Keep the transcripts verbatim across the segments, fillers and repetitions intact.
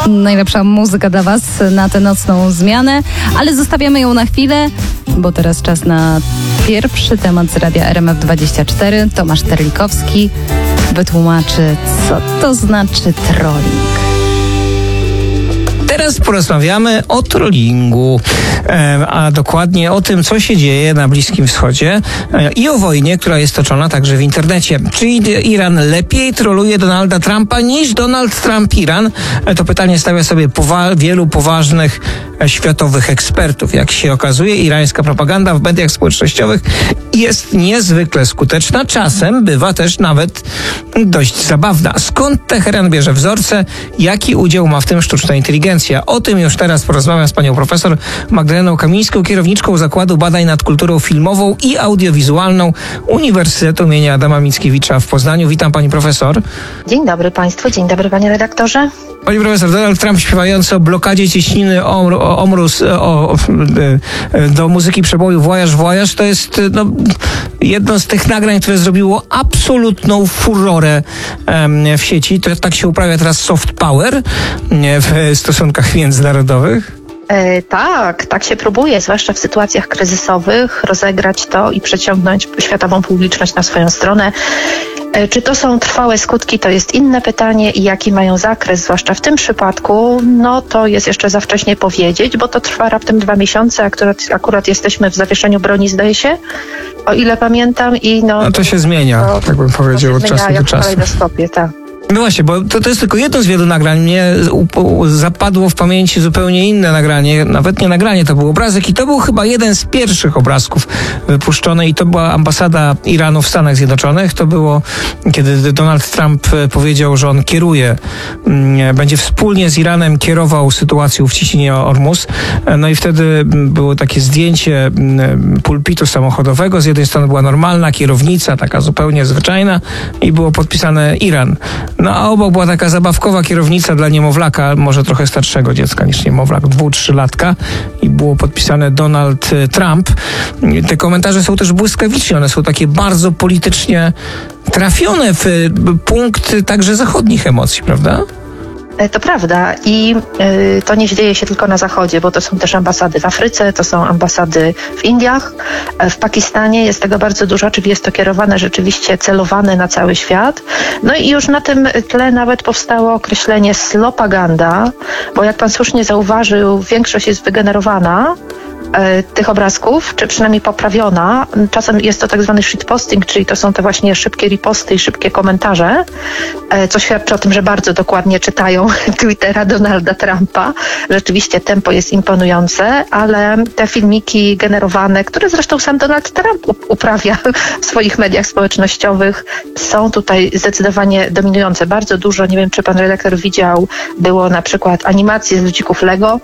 Najlepsza muzyka dla Was na tę nocną zmianę, ale zostawiamy ją na chwilę, bo teraz czas na pierwszy temat z Radia R M F dwadzieścia cztery. Tomasz Terlikowski wytłumaczy, co to znaczy trolling. Teraz porozmawiamy o trollingu, a dokładnie o tym, co się dzieje na Bliskim Wschodzie i o wojnie, która jest toczona także w internecie. Czy Iran lepiej troluje Donalda Trumpa niż Donald Trump Iran? To pytanie stawia sobie powa- wielu poważnych światowych ekspertów. Jak się okazuje, irańska propaganda w mediach społecznościowych jest niezwykle skuteczna. Czasem bywa też nawet dość zabawna. Skąd Teheran bierze wzorce? Jaki udział ma w tym sztuczna inteligencja? O tym już teraz porozmawiam z panią profesor Magdaleną Kamińską, kierowniczką Zakładu Badań nad Kulturą Filmową i Audiowizualną Uniwersytetu im. Adama Mickiewicza w Poznaniu. Witam pani profesor. Dzień dobry państwu, dzień dobry panie redaktorze. Pani profesor, Donald Trump śpiewający o blokadzie cieśniny Omrus o, o, do muzyki przeboju Voyage, Voyage, to jest no, jedno z tych nagrań, które zrobiło absolutną furorę um, w sieci. To tak się uprawia teraz soft power w stosunkach międzynarodowych. E, tak, tak się próbuje, zwłaszcza w sytuacjach kryzysowych, rozegrać to i przeciągnąć światową publiczność na swoją stronę. E, czy to są trwałe skutki, to jest inne pytanie i jaki mają zakres, zwłaszcza w tym przypadku, no to jest jeszcze za wcześnie powiedzieć, bo to trwa raptem dwa miesiące, akurat, akurat jesteśmy w zawieszeniu broni, zdaje się, o ile pamiętam. I no, no to się zmienia, to, tak bym powiedział, od czasu do czasu. Tak. No właśnie, bo to, to jest tylko jedno z wielu nagrań. Mnie u, u, zapadło w pamięci zupełnie inne nagranie, nawet nie nagranie, to był obrazek i to był chyba jeden z pierwszych obrazków wypuszczony i to była ambasada Iranu w Stanach Zjednoczonych. To było, kiedy Donald Trump powiedział, że on kieruje, będzie wspólnie z Iranem kierował sytuacją w cieśninie Ormus. No i wtedy było takie zdjęcie pulpitu samochodowego. Z jednej strony była normalna kierownica, taka zupełnie zwyczajna i było podpisane Iran. No a obok była taka zabawkowa kierownica dla niemowlaka, może trochę starszego dziecka niż niemowlak, dwu, trzylatka i było podpisane Donald Trump. Te komentarze są też błyskawiczne, one są takie bardzo politycznie trafione w punkt także zachodnich emocji, prawda? To prawda i y, to nie dzieje się tylko na Zachodzie, bo to są też ambasady w Afryce, to są ambasady w Indiach, w Pakistanie jest tego bardzo dużo, czyli jest to kierowane rzeczywiście, celowane na cały świat. No i już na tym tle nawet powstało określenie slopaganda, bo jak pan słusznie zauważył, większość jest wygenerowana tych obrazków, czy przynajmniej poprawiona. Czasem jest to tak zwany shitposting, czyli to są te właśnie szybkie riposty i szybkie komentarze, co świadczy o tym, że bardzo dokładnie czytają Twittera Donalda Trumpa. Rzeczywiście tempo jest imponujące, ale te filmiki generowane, które zresztą sam Donald Trump uprawia w swoich mediach społecznościowych, są tutaj zdecydowanie dominujące. Bardzo dużo, nie wiem czy pan redaktor widział, było na przykład animacji z ludzików Lego,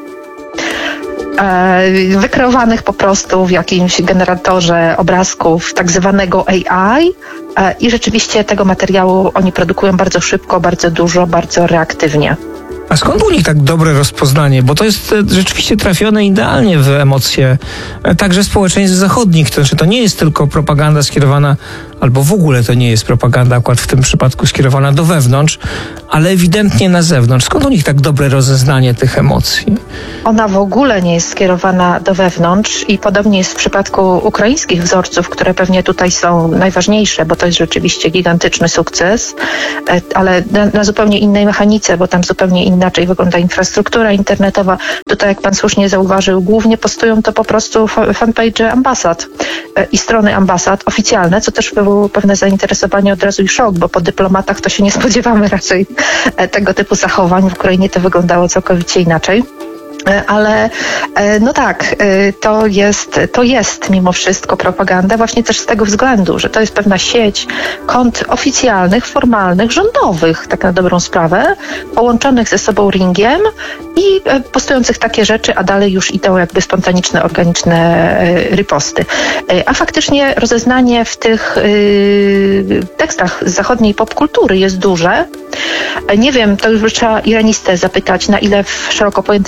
wykreowanych po prostu w jakimś generatorze obrazków tak zwanego A I i rzeczywiście tego materiału oni produkują bardzo szybko, bardzo dużo, bardzo reaktywnie. A skąd u nich tak dobre rozpoznanie? Bo to jest rzeczywiście trafione idealnie w emocje także społeczeństw zachodnich. To znaczy to nie jest tylko propaganda skierowana, albo w ogóle to nie jest propaganda akurat w tym przypadku skierowana do wewnątrz, ale ewidentnie na zewnątrz. Skąd u nich tak dobre rozeznanie tych emocji? Ona w ogóle nie jest skierowana do wewnątrz i podobnie jest w przypadku ukraińskich wzorców, które pewnie tutaj są najważniejsze, bo to jest rzeczywiście gigantyczny sukces, ale na, na zupełnie innej mechanice, bo tam zupełnie inaczej wygląda infrastruktura internetowa. Tutaj, jak pan słusznie zauważył, głównie postują to po prostu fanpage ambasad i strony ambasad oficjalne, co też było pewne zainteresowanie od razu i szok, bo po dyplomatach to się nie spodziewamy raczej tego typu zachowań. W Ukrainie to wyglądało całkowicie inaczej. Ale no tak, to jest, to jest mimo wszystko propaganda właśnie też z tego względu, że to jest pewna sieć kont oficjalnych, formalnych, rządowych, tak na dobrą sprawę, połączonych ze sobą ringiem i postujących takie rzeczy, a dalej już idą jakby spontaniczne, organiczne riposty. A faktycznie rozeznanie w tych tekstach z zachodniej popkultury jest duże. Nie wiem, to już trzeba iranistę zapytać, na ile w szeroko pojętym społeczeństwie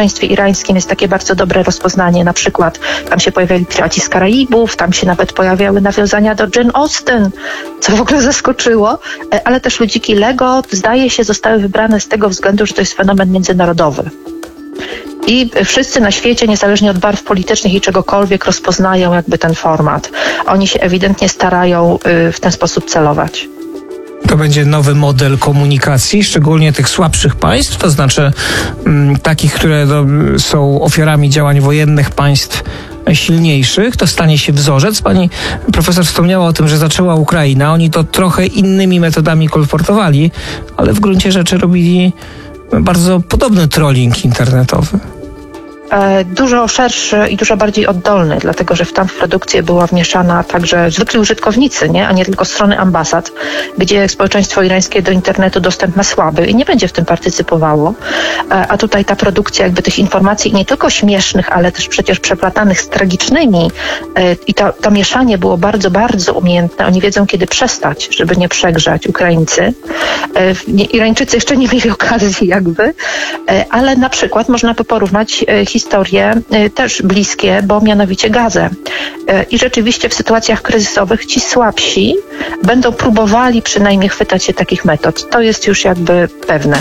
społeczeństwie irańskim jest takie bardzo dobre rozpoznanie, na przykład tam się pojawiali piraci z Karaibów, tam się nawet pojawiały nawiązania do Jane Austen, co w ogóle zaskoczyło, ale też ludziki Lego, zdaje się, zostały wybrane z tego względu, że to jest fenomen międzynarodowy. I wszyscy na świecie, niezależnie od barw politycznych i czegokolwiek, rozpoznają jakby ten format. Oni się ewidentnie starają w ten sposób celować. To będzie nowy model komunikacji, szczególnie tych słabszych państw, to znaczy m, takich, które do, są ofiarami działań wojennych państw silniejszych. To stanie się wzorzec. Pani profesor wspomniała o tym, że zaczęła Ukraina. Oni to trochę innymi metodami kolportowali, ale w gruncie rzeczy robili bardzo podobny trolling internetowy. Dużo szerszy i dużo bardziej oddolny, dlatego że w tam w produkcję była wmieszana także zwykli użytkownicy, nie? A nie tylko strony ambasad, gdzie społeczeństwo irańskie do internetu dostęp ma słaby i nie będzie w tym partycypowało. A tutaj ta produkcja jakby tych informacji nie tylko śmiesznych, ale też przecież przeplatanych z tragicznymi i to, to mieszanie było bardzo, bardzo umiejętne. Oni wiedzą, kiedy przestać, żeby nie przegrzać Ukraińcy. Irańczycy jeszcze nie mieli okazji jakby, ale na przykład można by porównać historię historie też bliskie, bo mianowicie Gazę. I rzeczywiście w sytuacjach kryzysowych ci słabsi będą próbowali przynajmniej chwytać się takich metod. To jest już jakby pewne.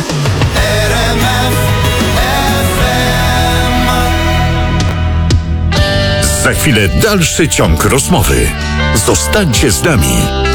Za chwilę dalszy ciąg rozmowy. Zostańcie z nami.